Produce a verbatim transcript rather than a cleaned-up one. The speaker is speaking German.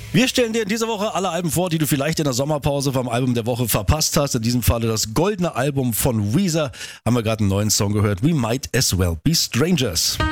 Wir stellen dir in dieser Woche alle Alben vor, die du vielleicht in der Sommerpause vom Album der Woche verpasst hast. In diesem Falle das goldene Album von Weezer. Haben wir gerade einen neuen Song gehört. We Might As Well Be Strangers.